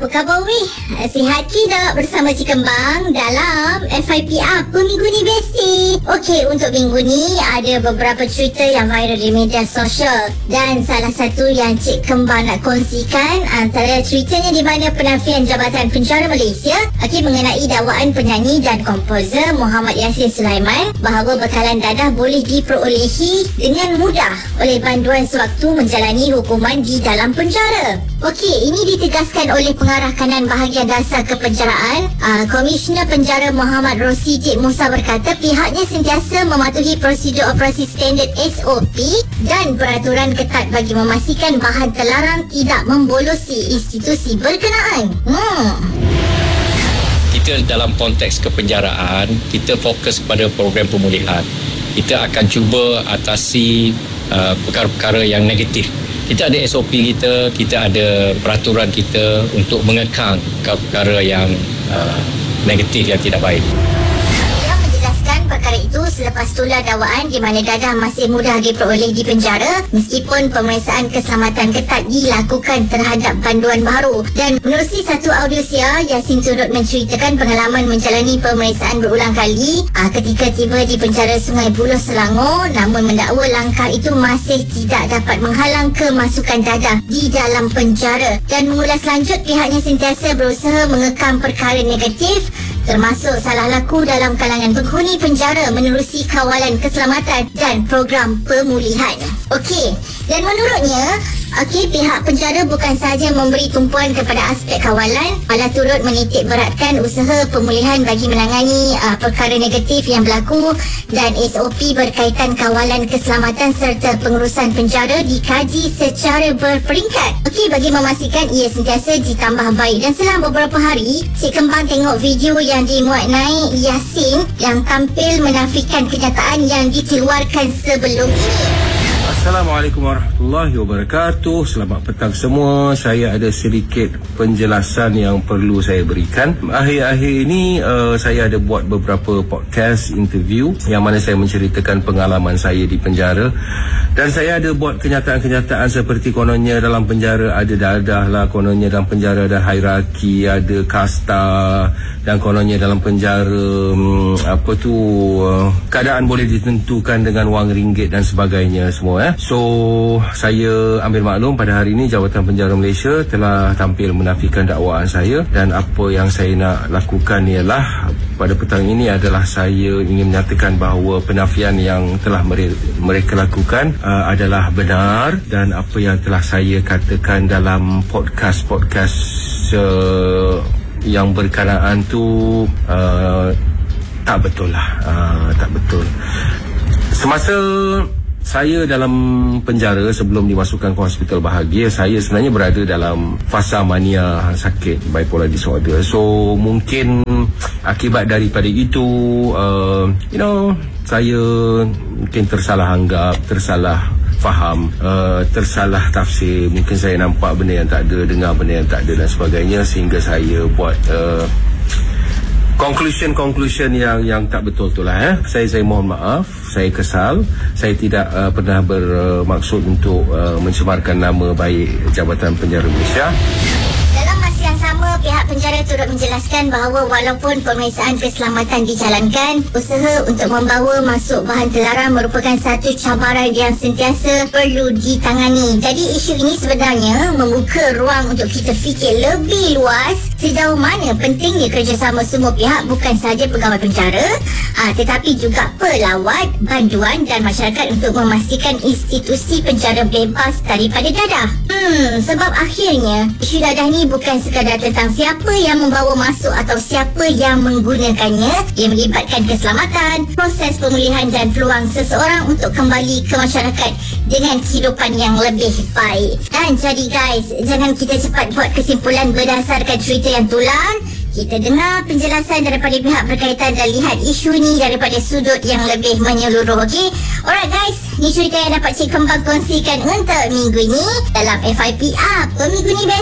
Apa khabar weh? Sihat ke tak bersama Cik Kembang dalam FYP Apa Minggu ni Besti? Okey, untuk minggu ni ada beberapa cerita yang viral di media sosial. Dan salah satu yang Cik Kembang nak kongsikan antara ceritanya di mana penafian Jabatan Penjara Malaysia mengenai dakwaan penyanyi dan komposer Muhammad Yassin Sulaiman bahawa bekalan dadah boleh diperolehi dengan mudah oleh banduan sewaktu menjalani hukuman di dalam penjara. Okey, ini ditegaskan oleh Pengarah Kanan Bahagian Dasar Kepenjaraan, Komisioner Penjara Muhammad Rosidik Musa berkata pihaknya sentiasa mematuhi prosedur operasi standard SOP dan peraturan ketat bagi memastikan bahan terlarang tidak membolosi institusi berkenaan. Kita dalam konteks kepenjaraan, kita fokus pada program pemulihan. Kita akan cuba atasi perkara-perkara yang negatif. Kita ada SOP kita ada peraturan kita untuk mengekang perkara yang negatif yang tidak baik. Perkara itu selepas tular dakwaan di mana dadah masih mudah diperoleh di penjara meskipun pemeriksaan keselamatan ketat dilakukan terhadap banduan baru. Dan menerusi satu audiosia, Yassin turut menceritakan pengalaman menjalani pemeriksaan berulang kali ketika tiba di penjara Sungai Buloh, Selangor, namun mendakwa langkah itu masih tidak dapat menghalang kemasukan dadah di dalam penjara. Dan mengulas lanjut, pihaknya sentiasa berusaha mengekang perkara negatif termasuk salah laku dalam kalangan penghuni penjara menerusi kawalan keselamatan dan program pemulihan. Okey, dan menurutnya pihak penjara bukan sahaja memberi tumpuan kepada aspek kawalan, malah turut menitik beratkan usaha pemulihan bagi menangani perkara negatif yang berlaku, dan SOP berkaitan kawalan keselamatan serta pengurusan penjara dikaji secara berperingkat. Okey, bagi memastikan ia sentiasa ditambah baik. Dan selama beberapa hari, Cik Kembang tengok video yang dimuat naik Yassin yang tampil menafikan kenyataan yang dikeluarkan sebelum ini. Assalamualaikum warahmatullahi wabarakatuh. Selamat petang semua. Saya ada sedikit penjelasan yang perlu saya berikan. Akhir-akhir ini saya ada buat beberapa podcast interview yang mana saya menceritakan pengalaman saya di penjara. Dan saya ada buat kenyataan-kenyataan seperti kononnya dalam penjara ada dadah lah, kononnya dalam penjara ada hierarki, ada kasta, dan kononnya dalam penjara keadaan boleh ditentukan dengan wang ringgit dan sebagainya semua. So saya ambil maklum pada hari ini Jabatan Penjara Malaysia telah tampil menafikan dakwaan saya, dan apa yang saya nak lakukan ialah pada petang ini adalah saya ingin menyatakan bahawa penafian yang telah mereka lakukan adalah benar, dan apa yang telah saya katakan dalam podcast yang berkenaan tu tak betul lah. Tak betul. Semasa saya dalam penjara sebelum dimasukkan ke hospital bahagia, saya sebenarnya berada dalam fasa mania sakit bipolar disorder. So mungkin akibat daripada itu saya mungkin tersalah anggap, tersalah faham, tersalah tafsir. Mungkin saya nampak benda yang tak ada, dengar benda yang tak ada dan sebagainya, sehingga saya buat conclusion yang tak betul tu lah. Saya mohon maaf, saya kesal. Saya tidak pernah bermaksud untuk mencemarkan nama baik Jabatan Penjara Malaysia. Dalam masa yang sama, pihak penjara turut menjelaskan bahawa walaupun pemeriksaan keselamatan dijalankan, usaha untuk membawa masuk bahan terlarang merupakan satu cabaran yang sentiasa perlu ditangani. Jadi isu ini sebenarnya membuka ruang untuk kita fikir lebih luas sejauh mana pentingnya kerjasama semua pihak, bukan sahaja pegawai penjara tetapi juga pelawat, banduan dan masyarakat untuk memastikan institusi penjara bebas daripada dadah. Sebab akhirnya isu dadah ni bukan sekadar tentang siapa yang membawa masuk atau siapa yang menggunakannya. Ia melibatkan keselamatan, proses pemulihan dan peluang seseorang untuk kembali ke masyarakat dengan kehidupan yang lebih baik. Dan jadi guys, jangan kita cepat buat kesimpulan berdasarkan cerita yang tular. Kita dengar penjelasan daripada pihak berkaitan dan lihat isu ni daripada sudut yang lebih menyeluruh. Okey, alright guys, ni cerita yang dapat Cik Kembang kongsikan untuk minggu ini dalam FYP Apa Minggu ni Best.